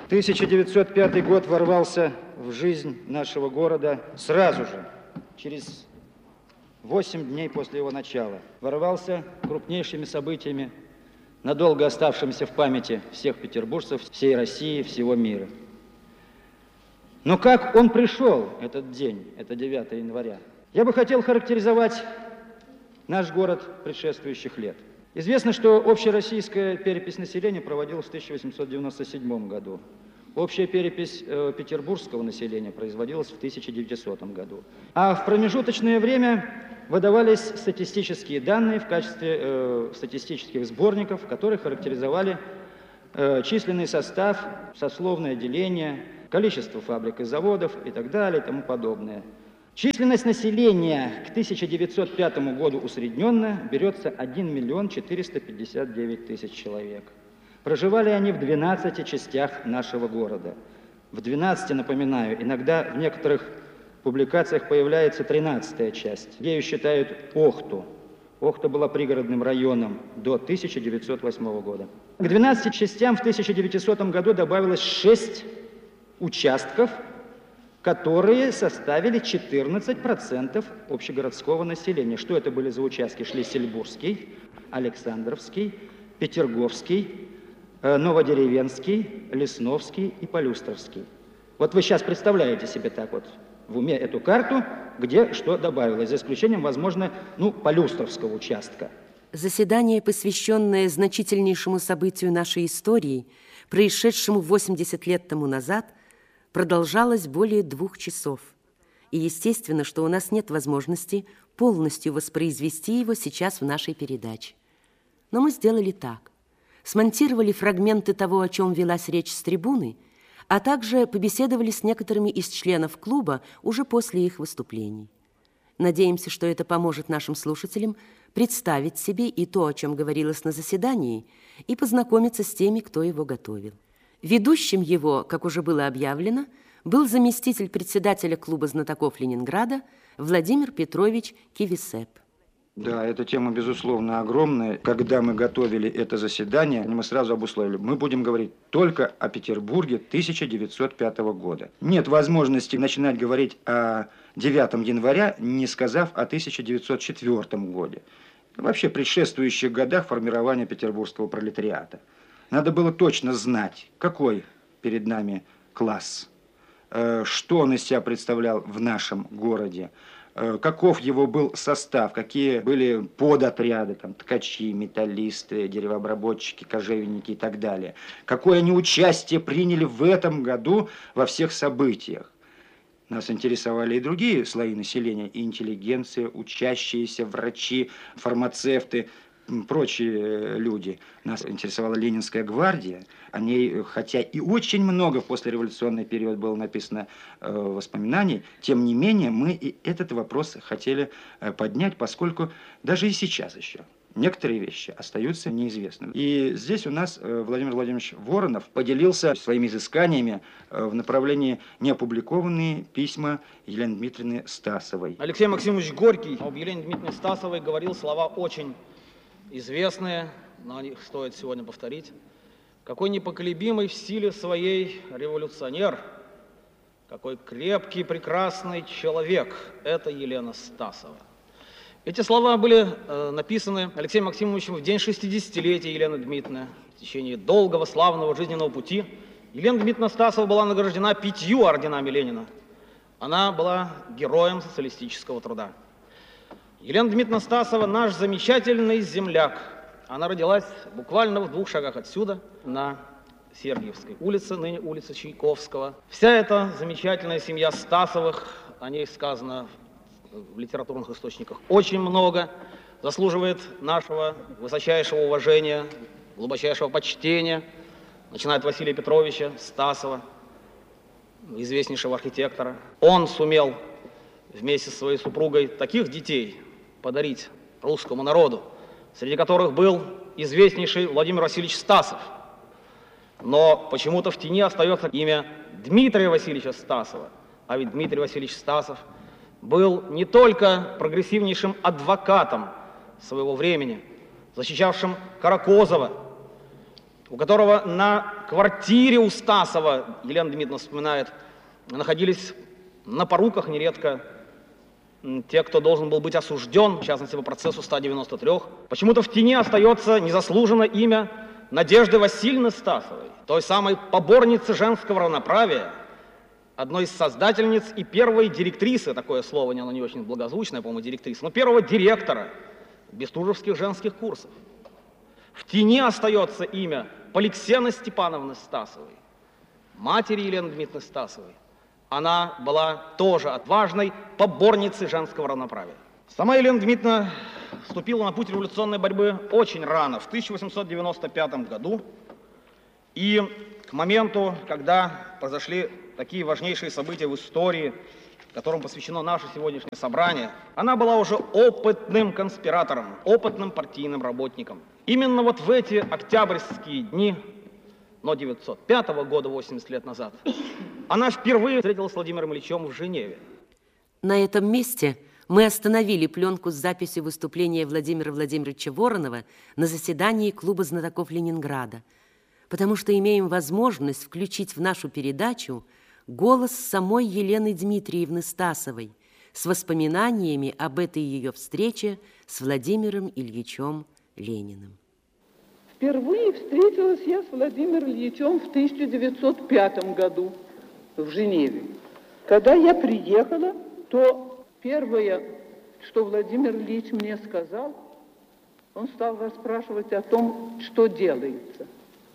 1905 год ворвался в жизнь нашего города сразу же, через 8 дней после его начала. Ворвался крупнейшими событиями, надолго оставшимися в памяти всех петербуржцев, всей России, всего мира. Но как он пришел, этот день, это 9 января, я бы хотел характеризовать наш город предшествующих лет. Известно, что общероссийская перепись населения проводилась в 1897 году. Общая перепись петербургского населения производилась в 1900 году. А в промежуточное время выдавались статистические данные в качестве статистических сборников, которые характеризовали численный состав, сословное деление, количество фабрик и заводов и так далее и тому подобное. Численность населения к 1905 году усредненно берется 1 миллион 459 тысяч человек. Проживали они в 12 частях нашего города. В 12, напоминаю, иногда в некоторых публикациях появляется 13-я часть. Ею считают Охту. Охта была пригородным районом до 1908 года. К 12 частям в 1900 году добавилось 6 участков, которые составили 14% общегородского населения. Что это были за участки? Шлиссельбургский, Александровский, Петерговский, Новодеревенский, Лесновский и Полюстровский. Вот вы сейчас представляете себе так вот в уме эту карту, где что добавилось, за исключением, возможно, Полюстровского участка. Заседание, посвященное значительнейшему событию нашей истории, происшедшему 80 лет тому назад, продолжалось более 2 часов. И естественно, что у нас нет возможности полностью воспроизвести его сейчас в нашей передаче. Но мы сделали так. Смонтировали фрагменты того, о чем велась речь с трибуны, а также побеседовали с некоторыми из членов клуба уже после их выступлений. Надеемся, что это поможет нашим слушателям представить себе и то, о чем говорилось на заседании, и познакомиться с теми, кто его готовил. Ведущим его, как уже было объявлено, был заместитель председателя клуба знатоков Ленинграда Владимир Петрович Кивисеп. Да, эта тема, безусловно, огромная. Когда мы готовили это заседание, мы сразу обусловили, мы будем говорить только о Петербурге 1905 года. Нет возможности начинать говорить о 9 января, не сказав о 1904 годе. Вообще, предшествующих годах формирования петербургского пролетариата. Надо было точно знать, какой перед нами класс, что он из себя представлял в нашем городе, каков его был состав, какие были подотряды, там, ткачи, металлисты, деревообработчики, кожевенники и так далее. Какое они участие приняли в этом году во всех событиях. Нас интересовали и другие слои населения, и интеллигенция, учащиеся, врачи, фармацевты, прочие люди. Нас интересовала Ленинская гвардия. О ней, хотя и очень много в послереволюционный период было написано воспоминаний, тем не менее мы и этот вопрос хотели поднять, поскольку даже и сейчас еще некоторые вещи остаются неизвестными. И здесь у нас Владимир Владимирович Воронов поделился своими изысканиями в направлении неопубликованные письма Елены Дмитриевны Стасовой. Алексей Максимович Горький об Елене Дмитриевне Стасовой говорил слова очень известные, но их стоит сегодня повторить. Какой непоколебимый в силе своей революционер, какой крепкий, прекрасный человек – это Елена Стасова. Эти слова были написаны Алексеем Максимовичем в день 60-летия Елены Дмитриевны. В течение долгого, славного жизненного пути Елена Дмитриевна Стасова была награждена 5 орденами Ленина. Она была героем социалистического труда. Елена Дмитриевна Стасова – наш замечательный земляк. Она родилась буквально в 2 шагах отсюда, на Сергиевской улице, ныне улица Чайковского. Вся эта замечательная семья Стасовых, о ней сказано в литературных источниках очень много, заслуживает нашего высочайшего уважения, глубочайшего почтения. Начиная от Василия Петровича Стасова, известнейшего архитектора. Он сумел вместе со своей супругой таких детей подарить русскому народу, среди которых был известнейший Владимир Васильевич Стасов. Но почему-то в тени остается имя Дмитрия Васильевича Стасова. А ведь Дмитрий Васильевич Стасов был не только прогрессивнейшим адвокатом своего времени, защищавшим Каракозова, у которого на квартире у Стасова, Елена Дмитриевна вспоминает, находились на поруках нередко те, кто должен был быть осужден, в частности, по процессу 193. Почему-то в тени остается незаслуженно имя Надежды Васильевны Стасовой, той самой поборницы женского равноправия, одной из создательниц и первой директрисы, такое слово, оно не очень благозвучное, по-моему, директриса, но первого директора бестужевских женских курсов. В тени остается имя Поликсены Степановны Стасовой, матери Елены Дмитриевны Стасовой. Она была тоже отважной поборницей женского равноправия. Сама Елена Дмитриевна вступила на путь революционной борьбы очень рано, в 1895 году. И к моменту, когда произошли такие важнейшие события в истории, которым посвящено наше сегодняшнее собрание, она была уже опытным конспиратором, опытным партийным работником. Именно вот в эти октябрьские дни, но 905 года, 80 лет назад, она впервые встретилась с Владимиром Ильичем в Женеве. На этом месте мы остановили пленку с записью выступления Владимира Владимировича Воронова на заседании Клуба знатоков Ленинграда, потому что имеем возможность включить в нашу передачу голос самой Елены Дмитриевны Стасовой с воспоминаниями об этой ее встрече с Владимиром Ильичем Лениным. Впервые встретилась я с Владимиром Ильичем в 1905 году в Женеве. Когда я приехала, то первое, что Владимир Ильич мне сказал, он стал расспрашивать о том, что делается.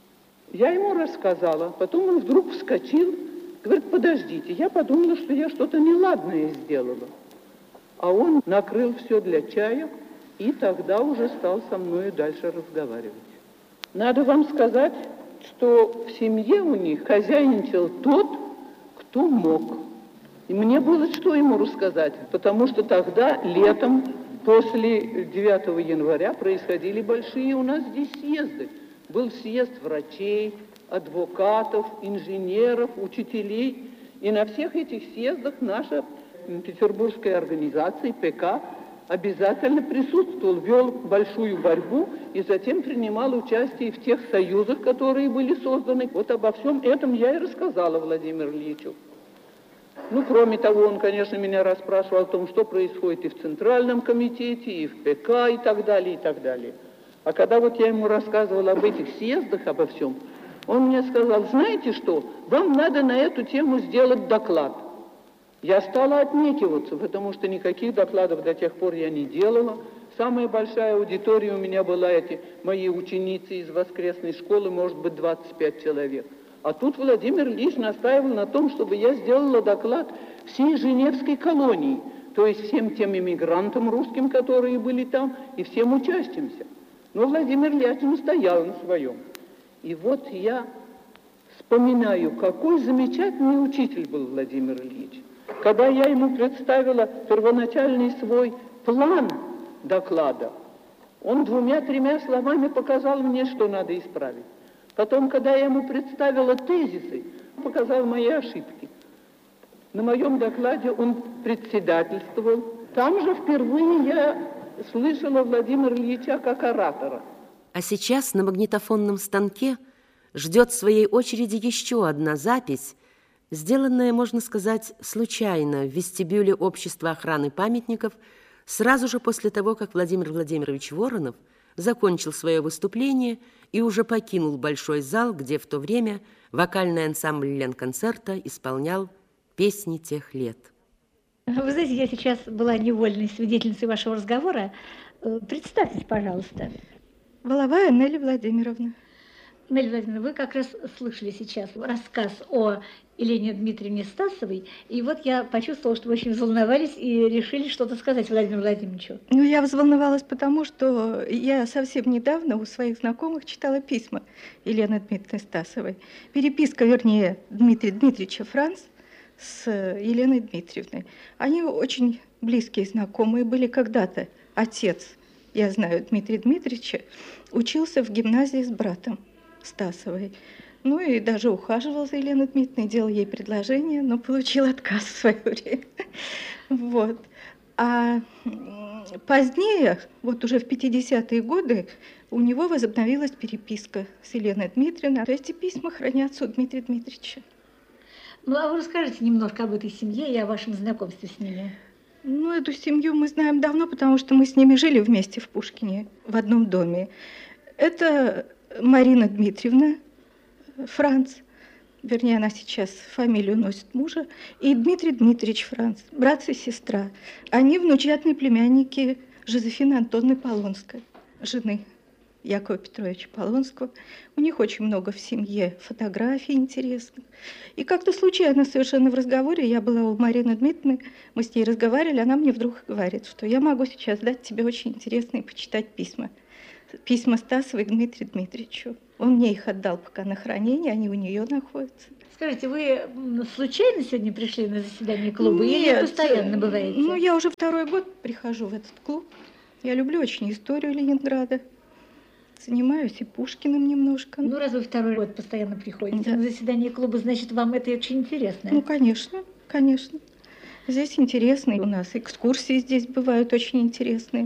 Я ему рассказала, потом он вдруг вскочил, говорит: подождите, я подумала, что я что-то неладное сделала. А он накрыл все для чая и тогда уже стал со мной дальше разговаривать. Надо вам сказать, что в семье у них хозяйничал тот, кто мог. И мне было что ему рассказать, потому что тогда, летом, после 9 января, происходили большие у нас здесь съезды. Был съезд врачей, адвокатов, инженеров, учителей. И на всех этих съездах наша петербургская организация ПК обязательно присутствовал, вел большую борьбу и затем принимал участие в тех союзах, которые были созданы. Вот обо всем этом я и рассказала Владимиру Ильичу. Ну, кроме того, он, конечно, меня расспрашивал о том, что происходит и в Центральном комитете, и в ПК, и так далее, и так далее. А когда вот я ему рассказывала об этих съездах, обо всем, он мне сказал: знаете что, вам надо на эту тему сделать доклад. Я стала отнекиваться, потому что никаких докладов до тех пор я не делала. Самая большая аудитория у меня была, эти мои ученицы из воскресной школы, может быть, 25 человек. А тут Владимир Ильич настаивал на том, чтобы я сделала доклад всей Женевской колонии, то есть всем тем иммигрантам русским, которые были там, и всем участимся. Но Владимир Ильич настоял на своем. И вот я вспоминаю, какой замечательный учитель был Владимир Ильич. Когда я ему представила первоначальный свой план доклада, он 2-3 словами показал мне, что надо исправить. Потом, когда я ему представила тезисы, он показал мои ошибки. На моем докладе он председательствовал. Там же впервые я слышала Владимира Ильича как оратора. А сейчас на магнитофонном станке ждет в своей очереди еще одна запись, сделанная, можно сказать, случайно в вестибюле Общества охраны памятников сразу же после того, как Владимир Владимирович Воронов закончил свое выступление и уже покинул большой зал, где в то время вокальный ансамбль Ленконцерта исполнял песни тех лет. Вы знаете, я сейчас была невольной свидетельницей вашего разговора. Представьтесь, пожалуйста. Воловая Нелли Владимировна. Нелли Владимировна, вы как раз слышали сейчас рассказ о Елене Дмитриевне Стасовой, и вот я почувствовала, что вы очень взволновались и решили что-то сказать Владимиру Владимировичу. Ну, я взволновалась, потому что я совсем недавно у своих знакомых читала письма Елены Дмитриевны Стасовой. Переписка, вернее, Дмитрия Дмитриевича Франц с Еленой Дмитриевной. Они очень близкие знакомые были когда-то. Отец, я знаю, Дмитрия Дмитриевича, учился в гимназии с братом Стасовой. Ну и даже ухаживал за Еленой Дмитриевной, делал ей предложение, но получил отказ в свое время. Вот. А позднее, вот уже в 50-е годы, у него возобновилась переписка с Еленой Дмитриевной. Эти письма хранятся у Дмитрия Дмитриевича. Ну, а вы расскажите немножко об этой семье и о вашем знакомстве с ними. Ну, эту семью мы знаем давно, потому что мы с ними жили вместе в Пушкине, в одном доме. Это Марина Дмитриевна Франц, вернее, она сейчас фамилию носит мужа, и Дмитрий Дмитриевич Франц, брат и сестра. Они внучатные племянники Жозефины Антоновны Полонской, жены Якова Петровича Полонского. У них очень много в семье фотографий интересных. И как-то случайно совершенно в разговоре, я была у Марины Дмитриевны, мы с ней разговаривали, она мне вдруг говорит, что я могу сейчас дать тебе очень интересные почитать письма. Письма Стасовой к Дмитрию Дмитриевичу. Он мне их отдал пока на хранение, они у нее находятся. Скажите, вы случайно сегодня пришли на заседание клуба или постоянно бываете? Ну, я уже второй год прихожу в этот клуб. Я люблю очень историю Ленинграда. Занимаюсь и Пушкиным немножко. Ну, раз вы второй год постоянно приходите на заседание клуба, значит, вам это очень интересно. Ну, конечно, конечно. Здесь интересные у нас экскурсии здесь бывают очень интересные.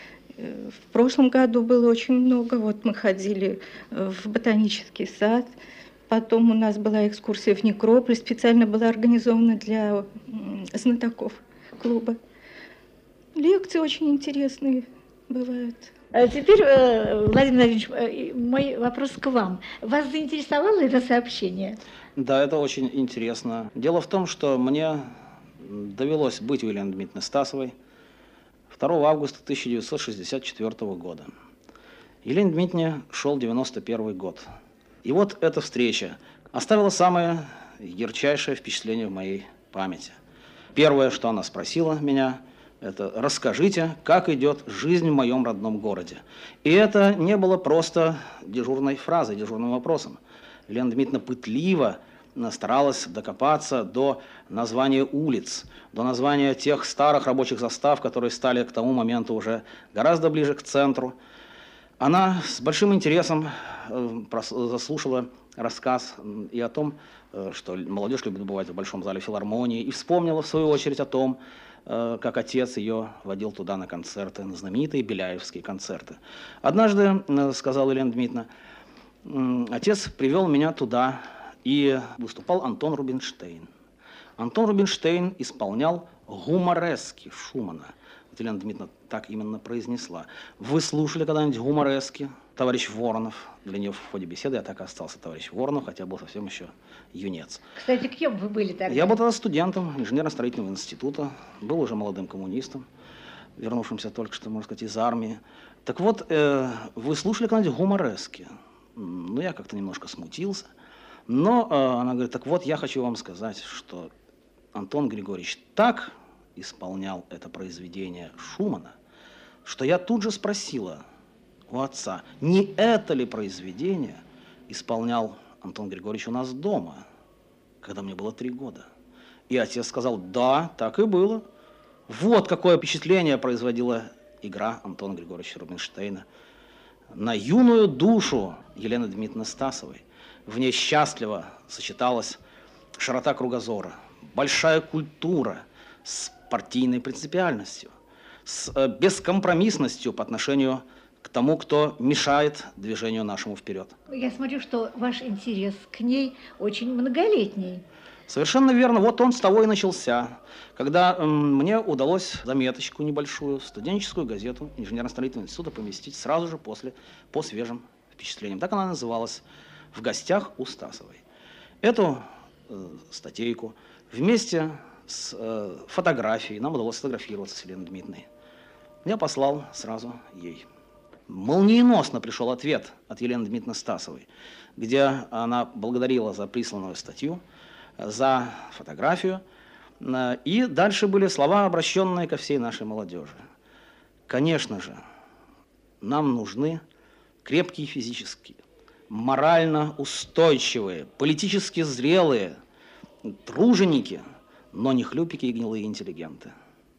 В прошлом году было очень много. Вот мы ходили в ботанический сад. Потом у нас была экскурсия в Некрополь, специально была организована для знатоков клуба. Лекции очень интересные бывают. А теперь, Владимир Владимирович, мой вопрос к вам. Вас заинтересовало это сообщение? Да, это очень интересно. Дело в том, что мне довелось быть у Елены Дмитриевны Стасовой 2 августа 1964 года. Елене Дмитриевне шел 91 год. И вот эта встреча оставила самое ярчайшее впечатление в моей памяти. Первое, что она спросила меня, это «расскажите, как идет жизнь в моем родном городе». И это не было просто дежурной фразой, дежурным вопросом. Елена Дмитриевна пытливо старалась докопаться до названия улиц, до названия тех старых рабочих застав, которые стали к тому моменту уже гораздо ближе к центру. Она с большим интересом заслушала рассказ и о том, что молодежь любит бывать в Большом зале филармонии, и вспомнила в свою очередь о том, как отец ее водил туда на концерты, на знаменитые Беляевские концерты. Однажды, сказала Елена Дмитриевна, отец привел меня туда, и выступал Антон Рубинштейн. Антон Рубинштейн исполнял гуморески Шумана. Вот Елена Дмитриевна так именно произнесла. Вы слушали когда-нибудь гуморески? Товарищ Воронов. Для нее в ходе беседы я так и остался товарищ Воронов, хотя был совсем еще юнец. Кстати, кем вы были тогда? Я был тогда студентом инженерно-строительного института, был уже молодым коммунистом, вернувшимся только что, можно сказать, из армии. Так вот, вы слушали когда-нибудь гуморески? Ну, я как-то немножко смутился. Но она говорит, так вот, я хочу вам сказать, что Антон Григорьевич так исполнял это произведение Шумана, что я тут же спросила у отца, не это ли произведение исполнял Антон Григорьевич у нас дома, когда мне было 3 года. И отец сказал, да, так и было. Вот какое впечатление производила игра Антона Григорьевича Рубинштейна на юную душу Елены Дмитриевны Стасовой. В ней счастливо сочеталась широта кругозора, большая культура с партийной принципиальностью, с бескомпромиссностью по отношению к тому, кто мешает движению нашему вперед. Я смотрю, что ваш интерес к ней очень многолетний. Совершенно верно. Вот он с того и начался, когда мне удалось заметочку небольшую, студенческую газету Инженерно-строительного института поместить сразу же по свежим впечатлениям. Так она называлась «В гостях у Стасовой». Эту статейку вместе с фотографией, нам удалось сфотографироваться с Еленой Дмитриевной, я послал сразу ей. Молниеносно пришел ответ от Елены Дмитриевны Стасовой, где она благодарила за присланную статью, за фотографию, и дальше были слова, обращенные ко всей нашей молодежи. Конечно же, нам нужны крепкие физические, морально устойчивые, политически зрелые труженики, но не хлюпики и гнилые интеллигенты.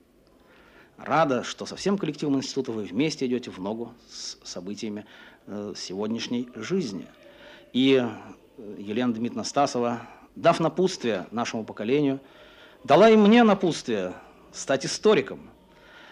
Рада, что со всем коллективом института вы вместе идете в ногу с событиями сегодняшней жизни. И Елена Дмитриевна Стасова, дав напутствие нашему поколению, дала и мне напутствие стать историком.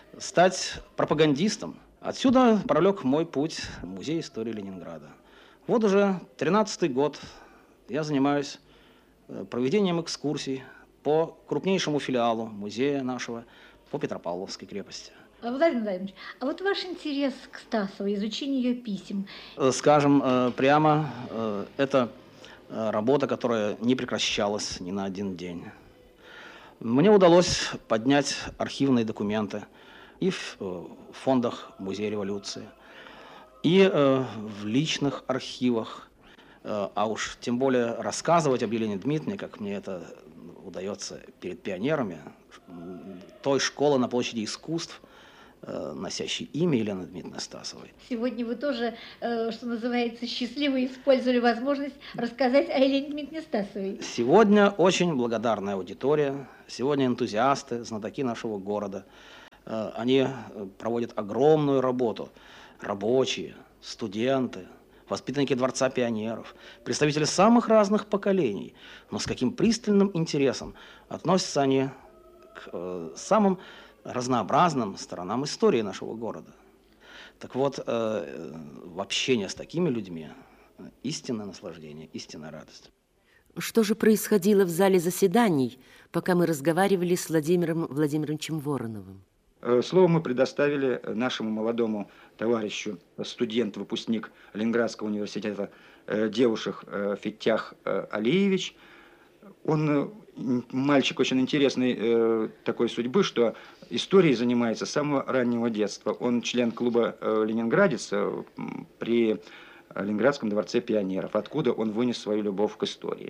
стать пропагандистом. Отсюда пролег мой путь в Музей истории Ленинграда. Вот уже 13-й год я занимаюсь проведением экскурсий по крупнейшему филиалу музея нашего, по Петропавловской крепости. Владимир Владимирович, а вот ваш интерес к Стасовой, изучение ее писем? Скажем прямо, это работа, которая не прекращалась ни на один день. Мне удалось поднять архивные документы и в фондах Музея революции, и в личных архивах, а уж тем более рассказывать об Елене Дмитриевне, как мне это удается перед пионерами, той школы на площади искусств, носящей имя Елены Дмитриевны Стасовой. Сегодня вы тоже, что называется, счастливо использовали возможность рассказать о Елене Дмитриевне Стасовой. Сегодня очень благодарная аудитория, сегодня энтузиасты, знатоки нашего города. Они проводят огромную работу. Рабочие, студенты, воспитанники Дворца пионеров, представители самых разных поколений. Но с каким пристальным интересом относятся они к самым разнообразным сторонам истории нашего города. Так вот, в общении с такими людьми истинное наслаждение, истинная радость. Что же происходило в зале заседаний, пока мы разговаривали с Владимиром Владимировичем Вороновым? Слово мы предоставили нашему молодому товарищу, студент-выпускник Ленинградского университета девушек Фиттях Алиевич. Он мальчик очень интересной такой судьбы, что историей занимается с самого раннего детства. Он член клуба «Ленинградец» при Ленинградском дворце пионеров, откуда он вынес свою любовь к истории.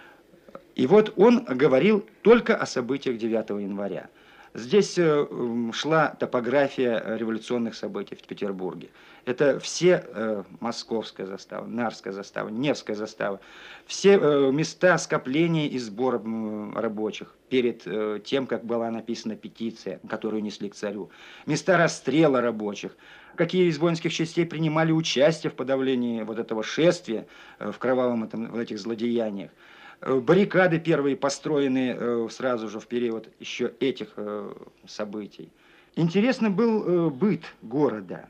И вот он говорил только о событиях 9 января. Здесь шла топография революционных событий в Петербурге. Это все Московская застава, Нарвская застава, Невская застава, все места скопления и сбора рабочих перед тем, как была написана петиция, которую несли к царю, места расстрела рабочих, какие из воинских частей принимали участие в подавлении вот этого шествия в кровавом в этих злодеяниях. Баррикады первые построены сразу же в период еще этих событий. Интересно был быт города.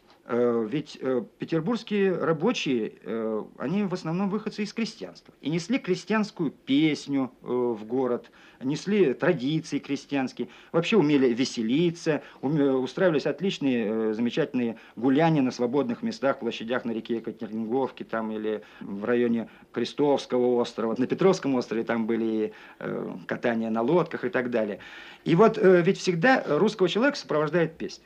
Ведь петербургские рабочие, они в основном выходцы из крестьянства. И несли крестьянскую песню в город, несли традиции крестьянские, вообще умели веселиться, устраивались отличные, замечательные гуляния на свободных местах, площадях на реке Екатеринговке там, или в районе Крестовского острова. На Петровском острове там были катания на лодках и так далее. И вот ведь всегда русского человека сопровождает песня.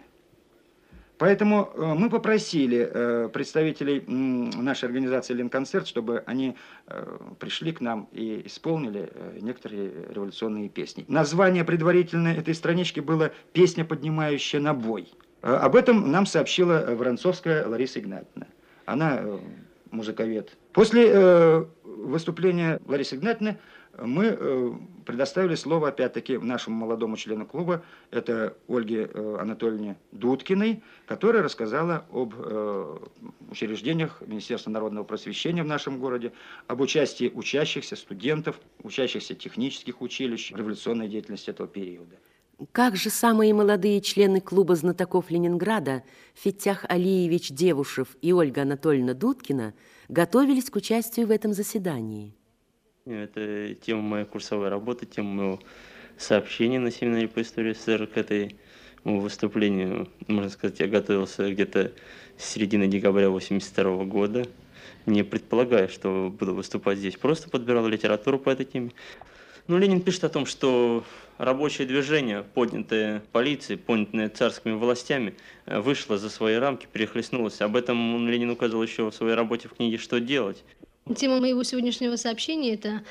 Поэтому мы попросили представителей нашей организации «Ленконцерт», чтобы они пришли к нам и исполнили некоторые революционные песни. Название предварительное этой странички было «Песня, поднимающая на бой». Об этом нам сообщила Воронцовская Лариса Игнатьевна. Она музыковед. После выступления Ларисы Игнатьевны мы предоставили слово, опять-таки, нашему молодому члену клуба, это Ольге Анатольевне Дудкиной, которая рассказала об учреждениях Министерства народного просвещения в нашем городе, об участии учащихся, студентов, учащихся технических училищ в революционной деятельности этого периода. Как же самые молодые члены клуба знатоков Ленинграда Фиттях Алиевич Девушев и Ольга Анатольевна Дудкина готовились к участию в этом заседании? Это тема моей курсовой работы, тема моего сообщения на семинаре по истории СССР к этому выступлению. Можно сказать, я готовился где-то с середины декабря 1982 года, не предполагая, что буду выступать здесь. Просто подбирал литературу по этой теме. Но Ленин пишет о том, что рабочее движение, поднятое полицией, поднятое царскими властями, вышло за свои рамки, перехлестнулось. Об этом Ленин указывал еще в своей работе в книге «Что делать?». Тема моего сегодняшнего сообщения – это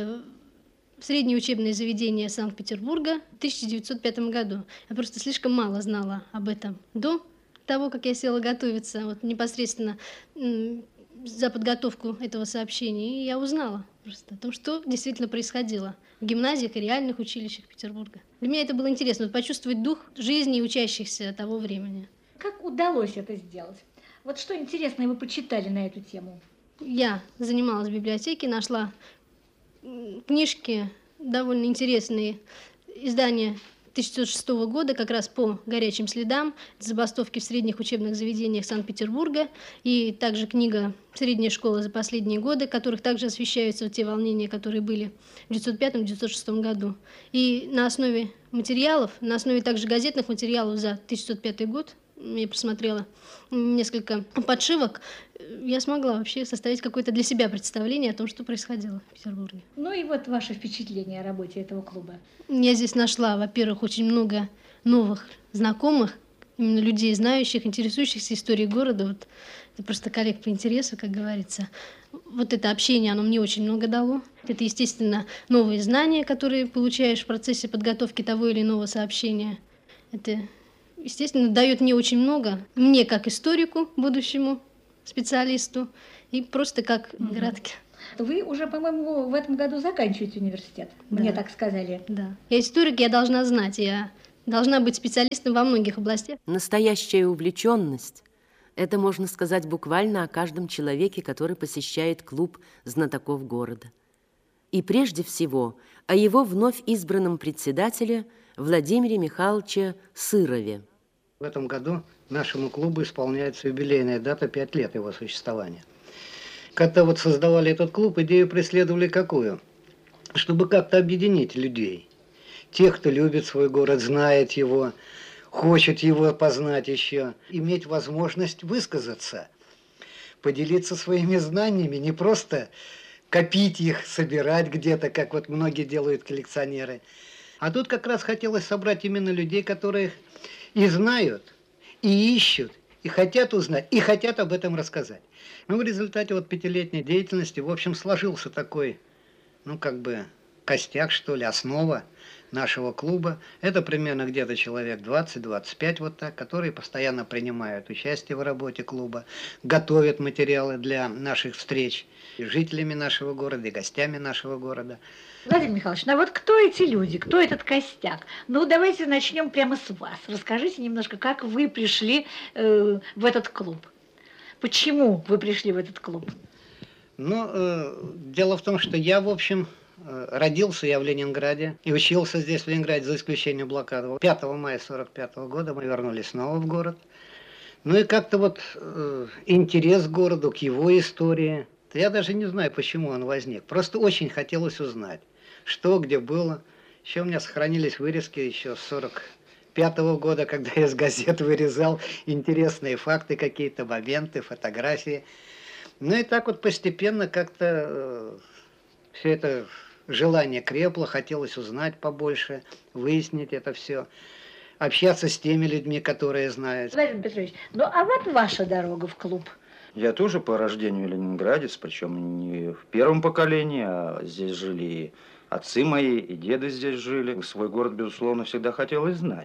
среднее учебное заведение Санкт-Петербурга в 1905 году. Я просто слишком мало знала об этом до того, как я села готовиться, вот непосредственно за подготовку этого сообщения. И я узнала просто о том, что действительно происходило в гимназиях и реальных училищах Петербурга. Для меня это было интересно, почувствовать дух жизни учащихся того времени. Как удалось это сделать? Вот что интересное вы почитали на эту тему? Я занималась в библиотеке, нашла книжки, довольно интересные, издания 1906 года как раз по горячим следам забастовки в средних учебных заведениях Санкт-Петербурга, и также книга «Средняя школа за последние годы», в которых также освещаются те волнения, которые были в 1905-1906 году. И на основе материалов, на основе также газетных материалов за 1905 год, я просмотрела несколько подшивок, я смогла вообще составить какое-то для себя представление о том, что происходило в Петербурге. Ну и вот ваше впечатление о работе этого клуба. Я здесь нашла, во-первых, очень много новых знакомых, именно людей, знающих, интересующихся историей города. Вот, это просто коллег по интересу, как говорится. Вот это общение, оно мне очень много дало. Это, естественно, новые знания, которые получаешь в процессе подготовки того или иного сообщения. Это, естественно, дает мне очень много. Мне как историку, будущему специалисту, и просто как городке. Вы уже, по-моему, в этом году заканчиваете университет, мне так сказали. Да. Я историк, я должна знать, я должна быть специалистом во многих областях. Настоящая увлеченность – это, можно сказать, буквально о каждом человеке, который посещает клуб знатоков города. И прежде всего о его вновь избранном председателе Владимире Михайловиче Сырове. В этом году нашему клубу исполняется юбилейная дата 5 лет его существования. Когда вот создавали этот клуб, идею преследовали какую? Чтобы как-то объединить людей. Тех, кто любит свой город, знает его, хочет его познать еще. Иметь возможность высказаться, поделиться своими знаниями, не просто копить их, собирать где-то, как вот многие делают коллекционеры. А тут как раз хотелось собрать именно людей, которые и знают, и ищут, и хотят узнать, и хотят об этом рассказать. Ну, в результате вот 5-летней деятельности, в общем, сложился такой, ну, как бы, костяк, что ли, основа нашего клуба. Это примерно где-то человек 20-25 вот так, которые постоянно принимают участие в работе клуба, готовят материалы для наших встреч с жителями нашего города, и гостями нашего города. Владимир Михайлович, ну вот кто эти люди, кто этот костяк? Ну, давайте начнем прямо с вас. Расскажите немножко, как вы пришли в этот клуб. Почему вы пришли в этот клуб? Ну, дело в том, что я, в общем, родился я в Ленинграде и учился здесь, в Ленинграде, за исключением блокады. 5 мая 1945 года мы вернулись снова в город. Ну и как-то вот интерес к городу, к его истории, я даже не знаю, почему он возник. Просто очень хотелось узнать, что, где было. Еще у меня сохранились вырезки еще с 1945 года, когда я из газет вырезал интересные факты, какие-то моменты, фотографии. Ну и так вот постепенно как-то все это желание крепло, хотелось узнать побольше, выяснить это все, общаться с теми людьми, которые знают. Владимир Петрович, ну а вот ваша дорога в клуб. Я тоже по рождению ленинградец, причем не в первом поколении, а здесь жили и отцы мои, и деды здесь жили. Свой город, безусловно, всегда хотелось знать.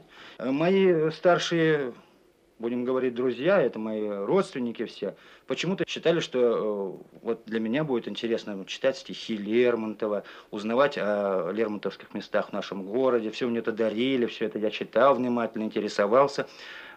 Мои старшие, будем говорить, друзья, это мои родственники все, почему-то считали, что вот для меня будет интересно читать стихи Лермонтова, узнавать о лермонтовских местах в нашем городе. Все мне это дарили, все это я читал внимательно, интересовался.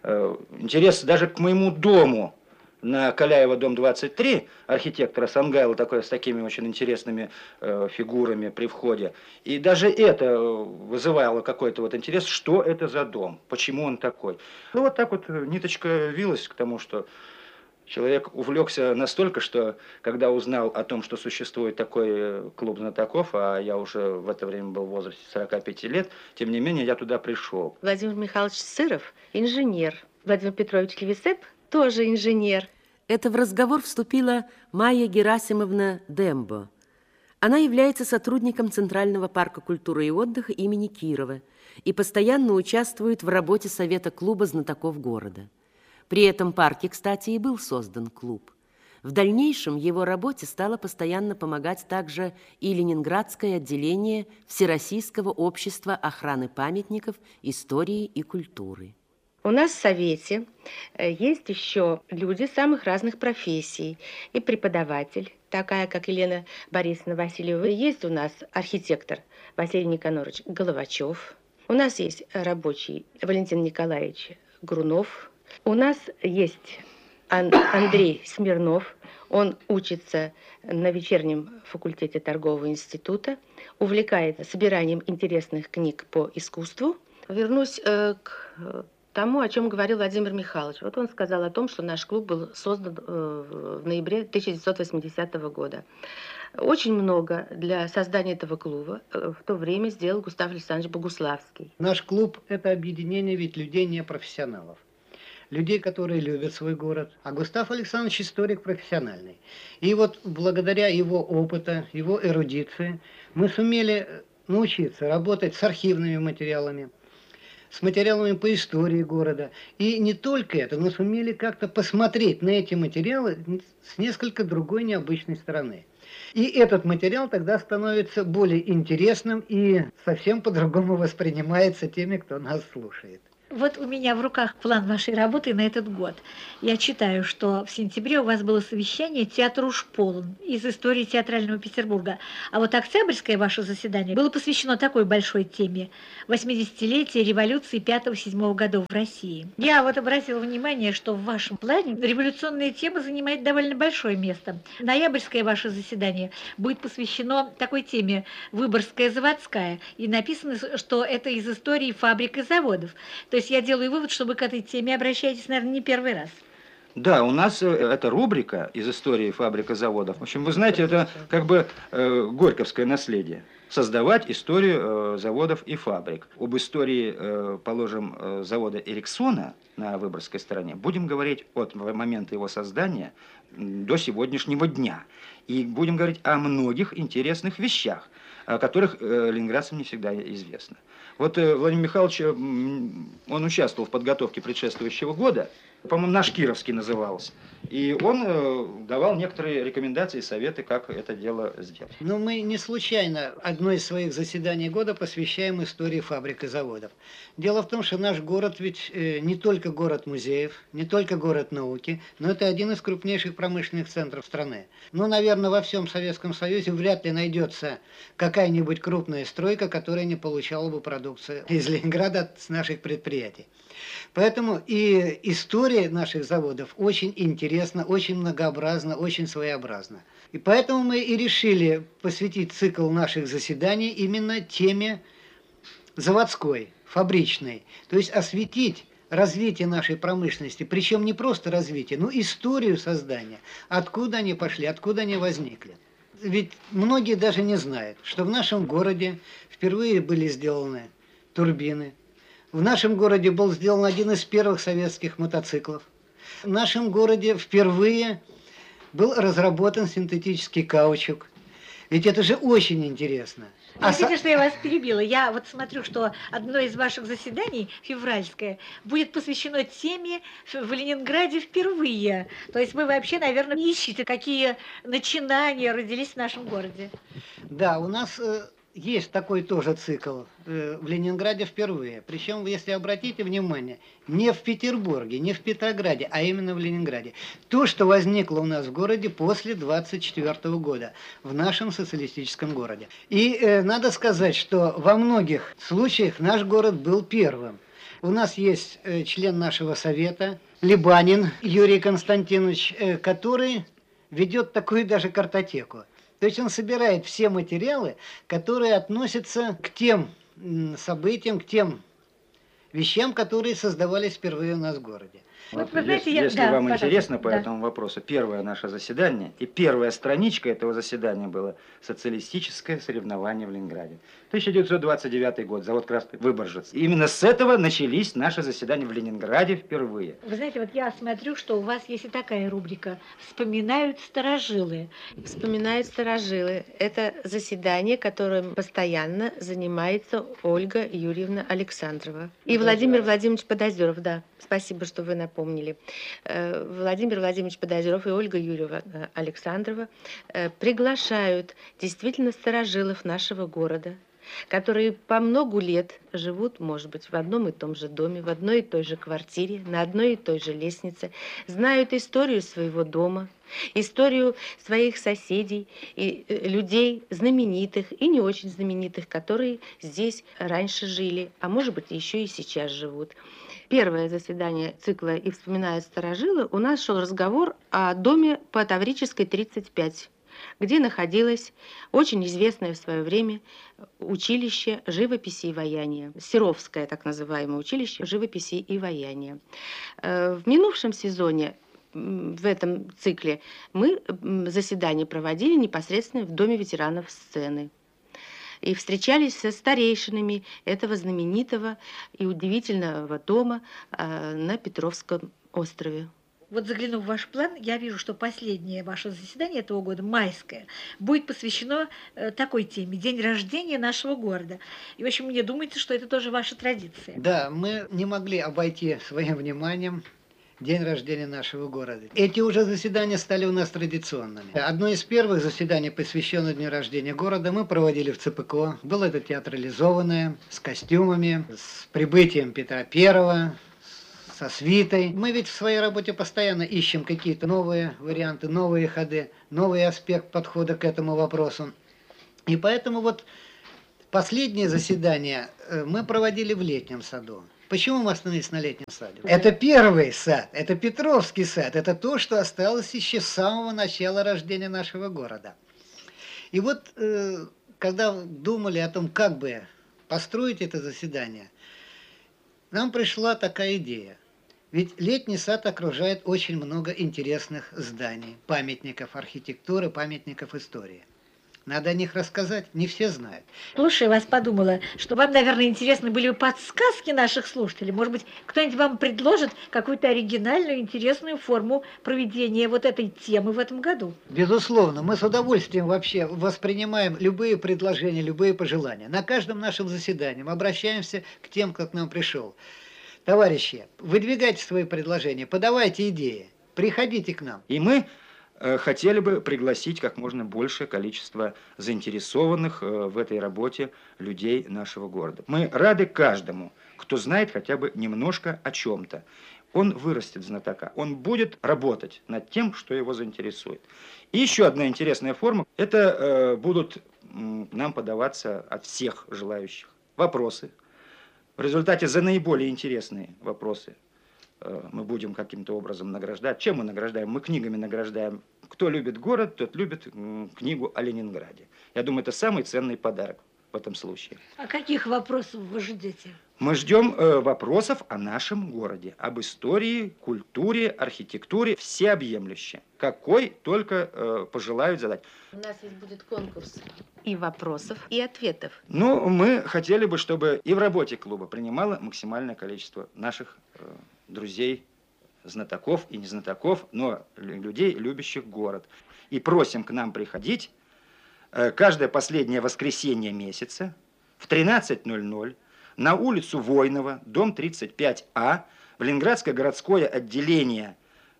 Интерес даже к моему дому. На Каляева, дом 23, архитектора Сангайла, такой с такими очень интересными фигурами при входе. И даже это вызывало какой-то вот интерес, что это за дом, почему он такой. Ну вот так вот ниточка вилась к тому, что человек увлекся настолько, что когда узнал о том, что существует такой клуб знатоков, а я уже в это время был в возрасте 45 лет, тем не менее я туда пришел. Владимир Михайлович Сыров – инженер. Владимир Петрович Левисеп – тоже инженер. Это в разговор вступила Майя Герасимовна Дембо. Она является сотрудником Центрального парка культуры и отдыха имени Кирова и постоянно участвует в работе Совета клуба знатоков города. При этом парке, кстати, и был создан клуб. В дальнейшем его работе стало постоянно помогать также и Ленинградское отделение Всероссийского общества охраны памятников, истории и культуры. У нас в Совете есть еще люди самых разных профессий. И преподаватель, такая как Елена Борисовна Васильева. Есть у нас архитектор Василий Никонорович Головачев. У нас есть рабочий Валентин Николаевич Грунов. У нас есть Андрей Смирнов. Он учится на вечернем факультете торгового института, увлекается собиранием интересных книг по искусству. Вернусь к тому, о чем говорил Владимир Михайлович. Вот он сказал о том, что наш клуб был создан в ноябре 1980 года. Очень много для создания этого клуба в то время сделал Густав Александрович Богуславский. Наш клуб – это объединение ведь людей непрофессионалов. Людей, которые любят свой город. А Густав Александрович историк профессиональный. И вот благодаря его опыту, его эрудиции, мы сумели научиться работать с архивными материалами, с материалами по истории города. И не только это, но сумели как-то посмотреть на эти материалы с несколько другой необычной стороны. И этот материал тогда становится более интересным и совсем по-другому воспринимается теми, кто нас слушает. Вот у меня в руках план вашей работы на этот год. Я читаю, что в сентябре у вас было совещание «Театр уж полон» из истории театрального Петербурга. А вот октябрьское ваше заседание было посвящено такой большой теме – 80-летие революции 5-7 годов в России. Я вот обратила внимание, что в вашем плане революционная тема занимает довольно большое место. Ноябрьское ваше заседание будет посвящено такой теме «Выборгская заводская». И написано, что это из истории фабрик и заводов. То есть я делаю вывод, что вы к этой теме обращаетесь, наверное, не первый раз. Да, у нас эта рубрика из истории фабрик и заводов. В общем, вы знаете, это как бы горьковское наследие. Создавать историю заводов и фабрик. Об истории, положим, завода Эриксона на Выборгской стороне будем говорить от момента его создания до сегодняшнего дня. И будем говорить о многих интересных вещах, о которых ленинградцам не всегда известно. Вот Владимир Михайлович, он участвовал в подготовке предшествующего года, по-моему, наш Кировский назывался, и он давал некоторые рекомендации и советы, как это дело сделать. Но мы не случайно одно из своих заседаний года посвящаем истории фабрик и заводов. Дело в том, что наш город ведь не только город музеев, не только город науки, но это один из крупнейших промышленных центров страны. Ну, наверное, во всем Советском Союзе вряд ли найдется какая-нибудь крупная стройка, которая не получала бы продукцию из Ленинграда с наших предприятий. Поэтому и история наших заводов очень интересна, очень многообразна, очень своеобразна. И поэтому мы и решили посвятить цикл наших заседаний именно теме заводской, фабричной. То есть осветить развитие нашей промышленности, причем не просто развитие, но историю создания, откуда они пошли, откуда они возникли. Ведь многие даже не знают, что в нашем городе впервые были сделаны турбины. В нашем городе был сделан один из первых советских мотоциклов. В нашем городе впервые был разработан синтетический каучук. Ведь это же очень интересно. Простите, что я вас перебила. Я вот смотрю, что одно из ваших заседаний, февральское, будет посвящено теме в Ленинграде впервые. То есть вы вообще, наверное, ищете, какие начинания родились в нашем городе. Да, у нас есть такой тоже цикл в Ленинграде впервые. Причем, если обратите внимание, не в Петербурге, не в Петрограде, а именно в Ленинграде. То, что возникло у нас в городе после 1924 года, в нашем социалистическом городе. И надо сказать, что во многих случаях наш город был первым. У нас есть член нашего совета, Либанин Юрий Константинович, который ведет такую даже картотеку. То есть он собирает все материалы, которые относятся к тем событиям, к тем вещам, которые создавались впервые у нас в городе. Вот, вы знаете, если да, вам пожалуйста, интересно по да. этому вопросу, первое наше заседание и первая страничка этого заседания было социалистическое соревнование в Ленинграде. 1929 год, завод «Красный Выборжец». Именно с этого начались наши заседания в Ленинграде впервые. Вы знаете, вот я смотрю, что у вас есть и такая рубрика «Вспоминают старожилы». Вспоминают старожилы. Это заседание, которым постоянно занимается Ольга Юрьевна Александрова. И Владимир Владимирович Подозеров, да. Спасибо, что вы напомнили. Владимир Владимирович Подозеров и Ольга Юрьевна Александрова приглашают действительно старожилов нашего города, которые по многу лет живут, может быть, в одном и том же доме, в одной и той же квартире, на одной и той же лестнице, знают историю своего дома, историю своих соседей и людей знаменитых и не очень знаменитых, которые здесь раньше жили, а может быть, еще и сейчас живут. Первое заседание цикла «И вспоминают старожилы» у нас шел разговор о доме по Таврической, 35. где находилось очень известное в свое время училище живописи и ваяния, Серовское так называемое училище живописи и ваяния. В минувшем сезоне, в этом цикле, мы заседания проводили непосредственно в Доме ветеранов сцены. И встречались со старейшинами этого знаменитого и удивительного дома на Петровском острове. Вот заглянув в ваш план, я вижу, что последнее ваше заседание этого года, майское, будет посвящено такой теме – день рождения нашего города. И, в общем, мне думается, что это тоже ваша традиция. Да, мы не могли обойти своим вниманием день рождения нашего города. Эти уже заседания стали у нас традиционными. Одно из первых заседаний, посвященное дню рождения города, мы проводили в ЦПК. Было это театрализованное, с костюмами, с прибытием Петра Первого, со свитой. Мы ведь в своей работе постоянно ищем какие-то новые варианты, новые ходы, новый аспект подхода к этому вопросу. И поэтому вот последнее заседание мы проводили в Летнем саду. Почему мы остановились на Летнем саде? Это первый сад, это Петровский сад, это то, что осталось еще с самого начала рождения нашего города. И вот, когда думали о том, как бы построить это заседание, нам пришла такая идея. Ведь Летний сад окружает очень много интересных зданий, памятников архитектуры, памятников истории. Надо о них рассказать, не все знают. Слушай, вас подумала, что вам, наверное, интересны были бы подсказки наших слушателей. Может быть, кто-нибудь вам предложит какую-то оригинальную, интересную форму проведения вот этой темы в этом году? Безусловно, мы с удовольствием вообще воспринимаем любые предложения, любые пожелания. На каждом нашем заседании мы обращаемся к тем, кто к нам пришел. Товарищи, выдвигайте свои предложения, подавайте идеи, приходите к нам. И мы хотели бы пригласить как можно большее количество заинтересованных в этой работе людей нашего города. Мы рады каждому, кто знает хотя бы немножко о чем-то. Он вырастет знатока, он будет работать над тем, что его заинтересует. И еще одна интересная форма, это будут нам подаваться от всех желающих вопросы. В результате за наиболее интересные вопросы мы будем каким-то образом награждать. Чем мы награждаем? Мы книгами награждаем. Кто любит город, тот любит книгу о Ленинграде. Я думаю, это самый ценный подарок в этом случае. А каких вопросов вы ждете? Мы ждем вопросов о нашем городе, об истории, культуре, архитектуре, всеобъемлюще. Какой только пожелают задать. У нас здесь будет конкурс и вопросов, и ответов. Ну, мы хотели бы, чтобы и в работе клуба принимало максимальное количество наших друзей, знатоков и незнатоков, но людей, любящих город. И просим к нам приходить каждое последнее воскресенье месяца в 13:00 на улицу Войнова, дом 35А, в Ленинградское городское отделение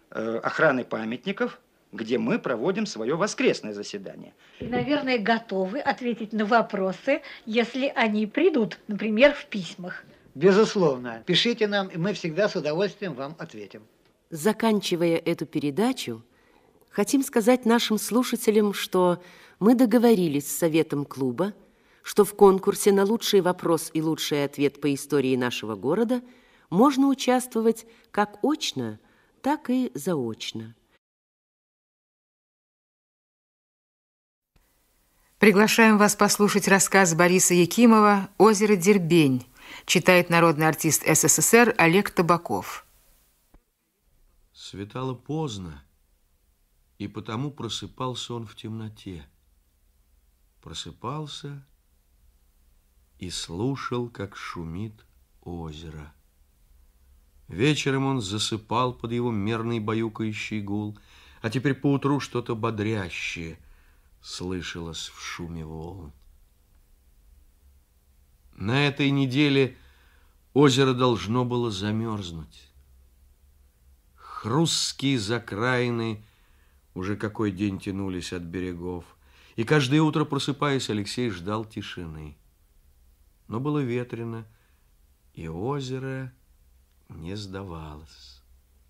охраны памятников, где мы проводим свое воскресное заседание. И, наверное, готовы ответить на вопросы, если они придут, например, в письмах. Безусловно. Пишите нам, и мы всегда с удовольствием вам ответим. Заканчивая эту передачу, хотим сказать нашим слушателям, что мы договорились с Советом клуба, что в конкурсе на лучший вопрос и лучший ответ по истории нашего города можно участвовать как очно, так и заочно. Приглашаем вас послушать рассказ Бориса Якимова «Озеро Дербень», читает народный артист СССР Олег Табаков. Светало поздно, и потому просыпался он в темноте. Просыпался и слушал, как шумит озеро. Вечером он засыпал под его мерный баюкающий гул, а теперь поутру что-то бодрящее слышалось в шуме волн. На этой неделе озеро должно было замерзнуть. Хрусткие закраины уже какой день тянулись от берегов, и каждое утро, просыпаясь, Алексей ждал тишины. Но было ветрено, и озеро не сдавалось.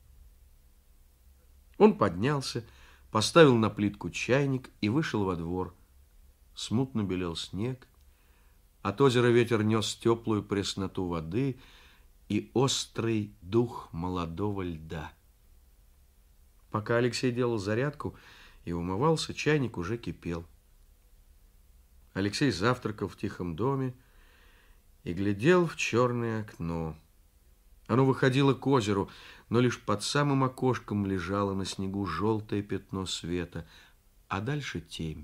Он поднялся, поставил на плитку чайник и вышел во двор. Смутно белел снег, от озера ветер нес теплую пресноту воды и острый дух молодого льда. Пока Алексей делал зарядку, и умывался, чайник уже кипел. Алексей завтракал в тихом доме и глядел в черное окно. Оно выходило к озеру, но лишь под самым окошком лежало на снегу желтое пятно света, а дальше темь.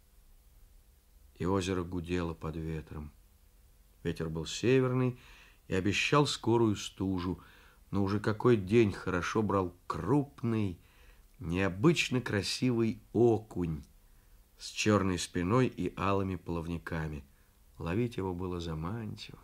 И озеро гудело под ветром. Ветер был северный и обещал скорую стужу, но уже какой день хорошо брал крупный, необычно красивый окунь с черной спиной и алыми плавниками. Ловить его было заманчиво.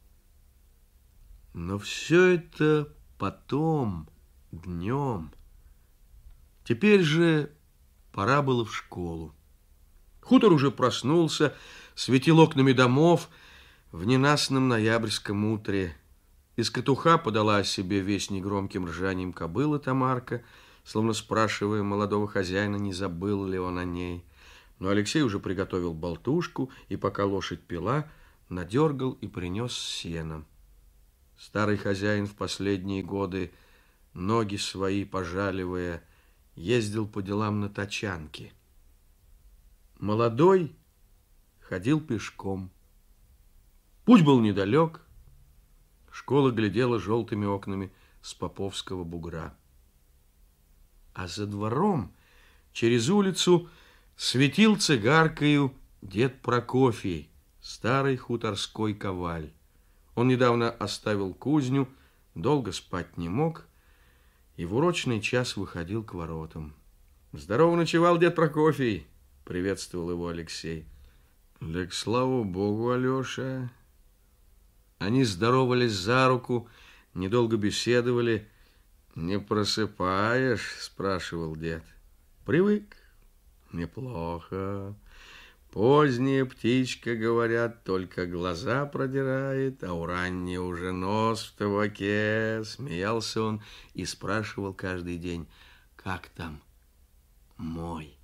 Но все это потом, днем. Теперь же пора было в школу. Хутор уже проснулся, светил окнами домов в ненастном ноябрьском утре. Из катуха подала о себе весть негромким ржанием кобыла Тамарка, словно спрашивая молодого хозяина, не забыл ли он о ней. Но Алексей уже приготовил болтушку, и пока лошадь пила, надергал и принес сеном. Старый хозяин в последние годы, ноги свои пожаливая, ездил по делам на тачанке. Молодой ходил пешком. Путь был недалек. Школа глядела желтыми окнами с Поповского бугра. А за двором, через улицу, светил цигаркою дед Прокофий, старый хуторской коваль. Он недавно оставил кузню, долго спать не мог, и в урочный час выходил к воротам. «Здорово ночевал, дед Прокофий!» — приветствовал его Алексей. «Так слава богу, Алеша!» Они здоровались за руку, недолго беседовали. «Не просыпаешь?» — спрашивал дед. «Привык. Неплохо. Поздняя птичка, говорят, только глаза продирает, а у ранней уже нос в табаке». Смеялся он и спрашивал каждый день: «Как там мой?»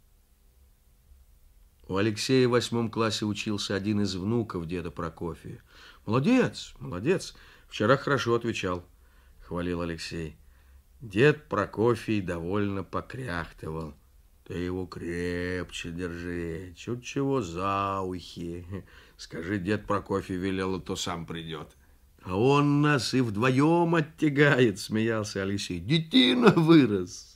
У Алексея в 8 классе учился один из внуков деда Прокофия. «Молодец, молодец, вчера хорошо отвечал», — хвалил Алексей. Дед Прокофий довольно покряхтывал. «Ты его крепче держи, чуть чего за ухи. Скажи, дед Прокофий велел, а то сам придет». «А он нас и вдвоем оттягает», — смеялся Алексей. «Детина вырос».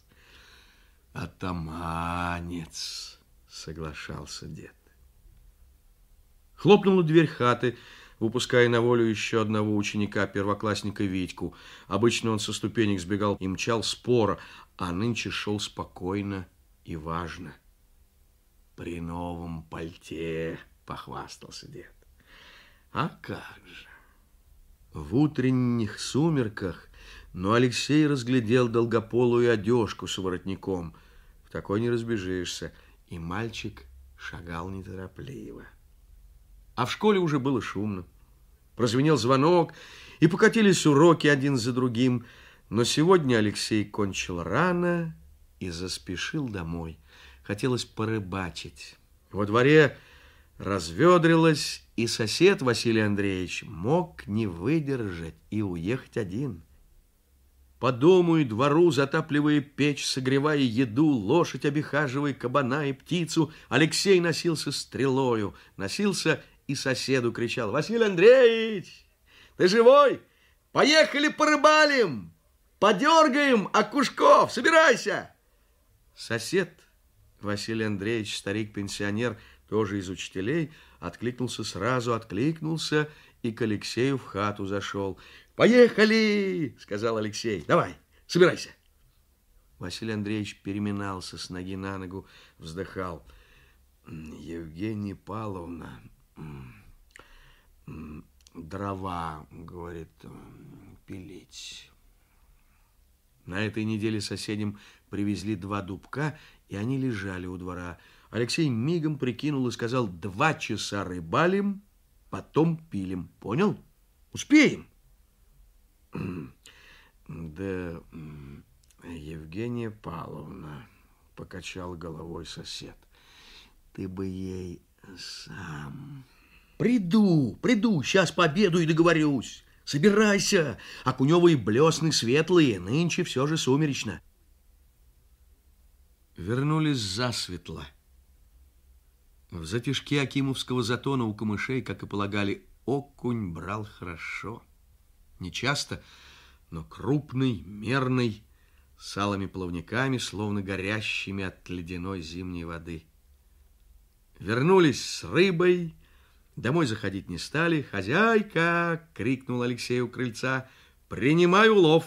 «Атаманец», — соглашался дед. Хлопнула дверь хаты, выпуская на волю еще одного ученика, первоклассника Витьку. Обычно он со ступенек сбегал и мчал споро, а нынче шел спокойно и важно. «При новом пальте», — похвастался дед. А как же! В утренних сумерках, но Алексей разглядел долгополую одежку с воротником. В такой не разбежишься. И мальчик шагал неторопливо. А в школе уже было шумно. Прозвенел звонок, и покатились уроки один за другим. Но сегодня Алексей кончил рано и заспешил домой. Хотелось порыбачить. Во дворе разведрилось, и сосед Василий Андреевич мог не выдержать и уехать один. По дому и двору, затапливая печь, согревая еду, лошадь обихаживая кабана и птицу, Алексей носился стрелою, носился и соседу кричал: «Василий Андреевич, ты живой? Поехали порыбалим, подергаем окушков, собирайся!» Сосед Василий Андреевич, старик-пенсионер, тоже из учителей, откликнулся и к Алексею в хату зашел. «Поехали!» — сказал Алексей. «Давай, собирайся!» Василий Андреевич переминался с ноги на ногу, вздыхал. «Евгения Павловна, дрова, говорит, пилить». На этой неделе соседям привезли 2 дубка, и они лежали у двора. Алексей мигом прикинул и сказал: 2 часа рыбалим, потом пилим. Понял? Успеем. Да, Евгения Павловна, покачал головой сосед, ты бы ей сам... Приду, сейчас пообеду и договорюсь. Собирайся, окуневые блесны светлые, нынче все же сумеречно. Вернулись засветло. В затишке Акимовского затона у камышей, как и полагали, окунь брал хорошо. Не часто, но крупный, мерный, с алыми плавниками, словно горящими от ледяной зимней воды. Вернулись с рыбой, домой заходить не стали. «Хозяйка!» — крикнул Алексей у крыльца. «Принимай улов!»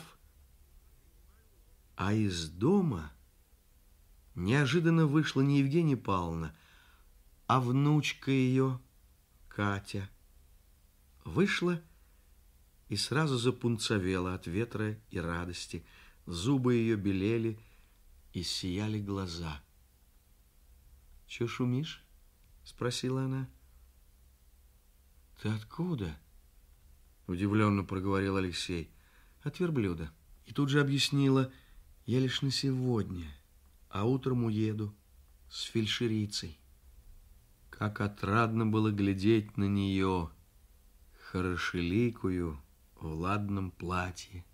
А из дома неожиданно вышла не Евгения Павловна, а внучка ее, Катя. Вышла и сразу запунцовела от ветра и радости. Зубы ее белели и сияли глаза. «Чё шумишь?» — спросила она. «Ты откуда?» — удивленно проговорил Алексей. «От верблюда». И тут же объяснила: «Я лишь на сегодня, а утром уеду с фельдшерицей». Как отрадно было глядеть на нее, хорошеликую, в ладном платье.